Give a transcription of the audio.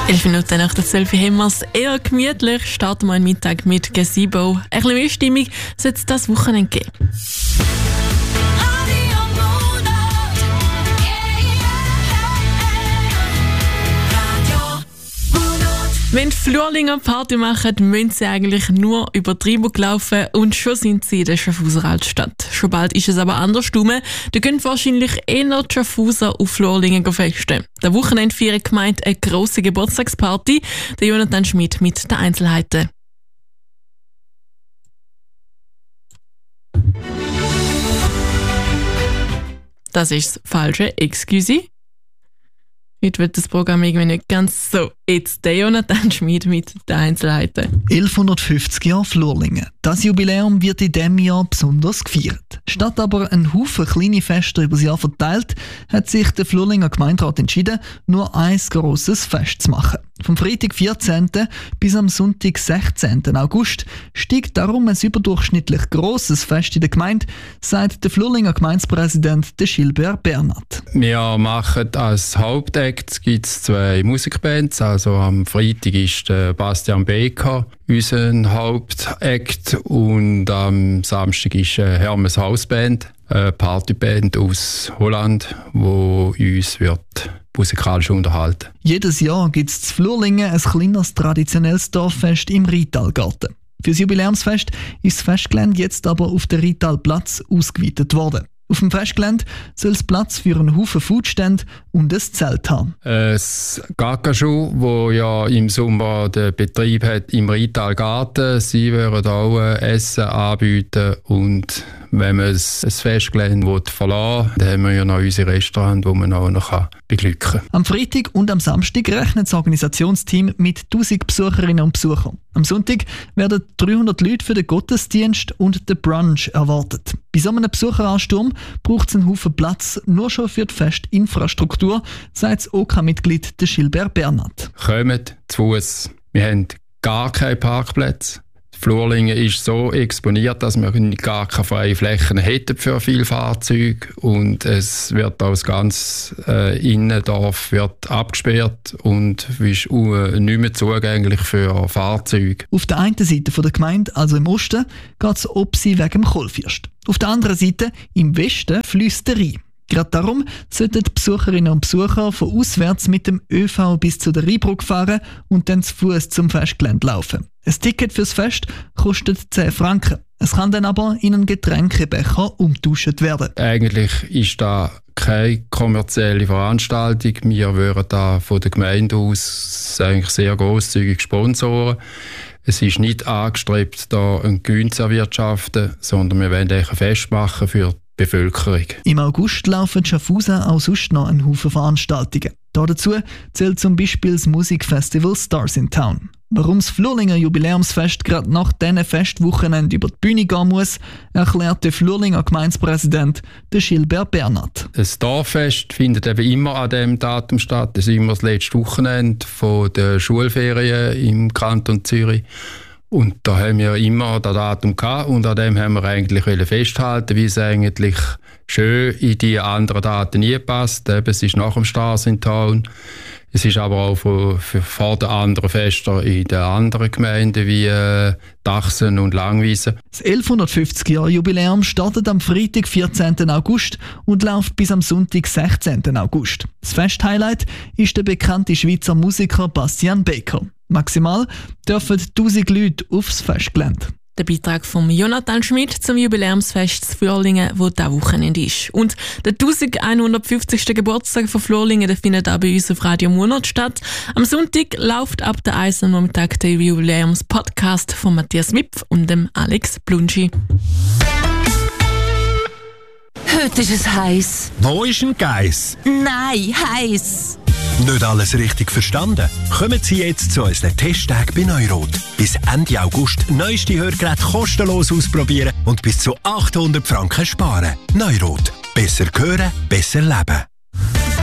11 Minuten nach der 12 haben wir es eher gemütlich. Starten wir einen Mittag mit Gazebo. Ein bisschen mehr Stimmung soll es das Wochenende geben. Wenn die Flurlinger Party machen, müssen sie eigentlich nur über die Rheinburg laufen und schon sind sie in der Schaffhauser Altstadt. Schon bald ist es aber andersrum. Da gehen wahrscheinlich eher die Schaffhauser auf Flurlingen festen. Der Wochenende feiert die Gemeinde eine grosse Geburtstagsparty. Der Jonathan Schmid mit den Einzelheiten. Das ist das falsche Excuse. Heute wird das Programm irgendwie nicht ganz so. Jetzt der Jonathan Schmid mit den Einzelheiten. 1150 Jahre Flurlingen. Das Jubiläum wird in diesem Jahr besonders gefeiert. Statt aber einen Haufen kleine Feste über das Jahr verteilt, hat sich der Flurlinger Gemeinderat entschieden, nur ein grosses Fest zu machen. Vom Freitag 14. bis am Sonntag 16. August steigt darum ein überdurchschnittlich grosses Fest in der Gemeinde, sagt der Flurlinger Gemeindepräsident Gilbert Bernat. Wir machen als Hauptakt gibt's 2 Musikbands. Also am Freitag ist der Bastian Becker unser Hauptakt und am Samstag ist Hermes Hausband, eine Partyband aus Holland, die uns wird musikalisch unterhalten. Jedes Jahr gibt es zu Flurlingen ein kleines traditionelles Dorffest im Ritalgarten. Für das Jubiläumsfest ist das Festgelände jetzt aber auf den Ritalplatz ausgeweitet worden. Auf dem Festgelände soll es Platz für einen Haufen Foodstände und ein Zelt haben. Das Gaggaschuh, wo ja im Sommer den Betrieb hat im Ritalgarten, sie würden auch Essen anbieten und wenn man das Festgelände verlassen will, dann haben wir ja noch unser Restaurant, wo man auch noch beglücken kann. Am Freitag und am Samstag rechnet das Organisationsteam mit 1000 Besucherinnen und Besuchern. Am Sonntag werden 300 Leute für den Gottesdienst und den Brunch erwartet. Bei so einem Besucheransturm braucht es einen Haufen Platz, nur schon für die Festinfrastruktur, sagt das OK-Mitglied Gilbert Bernat. Kommt zu Fuss. Wir haben gar keine Parkplätze. Flurlingen ist so exponiert, dass wir gar keine freien Flächen hätten für viele Fahrzeuge und es wird auch das ganze Innendorf wird abgesperrt und ist nicht mehr zugänglich für Fahrzeuge. Auf der einen Seite der Gemeinde, also im Osten, geht es Opsi wegen dem Kohlfürst. Auf der anderen Seite, im Westen, fließt der Rhein. Gerade darum sollten die Besucherinnen und Besucher von auswärts mit dem ÖV bis zu der Rheinbrücke fahren und dann zu Fuß zum Festgelände laufen. Ein Ticket fürs Fest kostet 10 Franken. Es kann dann aber in einen Getränkebecher umgetauscht werden. Eigentlich ist da keine kommerzielle Veranstaltung. Wir würden da von der Gemeinde aus eigentlich sehr grosszügig sponsoren. Es ist nicht angestrebt, da einen Gewinn zu erwirtschaften, sondern wir wollen ein Fest machen für die Bevölkerung. Im August laufen Schaffhausen auch sonst noch einen Haufen Veranstaltungen. Dazu zählt zum Beispiel das Musikfestival Stars in Town. Warum das Flurlinger Jubiläumsfest gerade nach diesen Festwochenende über die Bühne gehen muss, erklärt der Flurlinger Gemeindepräsident Gilbert Bernat. Das Dorffest findet eben immer an diesem Datum statt. Das ist immer das letzte Wochenende der Schulferien im Kanton Zürich. Und da haben wir immer das Datum gehabt und an dem haben wir eigentlich festhalten, wie es eigentlich schön in die anderen Daten nie passt. Eben, es ist nach dem Stars in Town. Es ist aber auch vor den anderen Festen in den anderen Gemeinden wie Dachsen und Langwiesen. Das 1150-Jahr-Jubiläum startet am Freitag, 14. August und läuft bis am Sonntag, 16. August. Das Festhighlight ist der bekannte Schweizer Musiker Bastian Becker. Maximal dürfen 1000 Leute aufs Festgelände. Der Beitrag von Jonathan Schmid zum Jubiläumsfest zu Flurlingen, wo dieses Wochenende ist. Und der 1150. Geburtstag von Flurlingen, der findet auch bei uns auf Radio Monat statt. Am Sonntag läuft ab der 1 Uhr Nachmittag der Jubiläumspodcast von Matthias Wipf und dem Alex Blunschi. Heute ist es heiß. Wo ist ein Geiss? Nein, heiß. Nicht alles richtig verstanden? Kommen Sie jetzt zu unseren Testtagen bei Neurot. Bis Ende August neueste Hörgeräte kostenlos ausprobieren und bis zu 800 Franken sparen. Neurot. Besser hören, besser leben.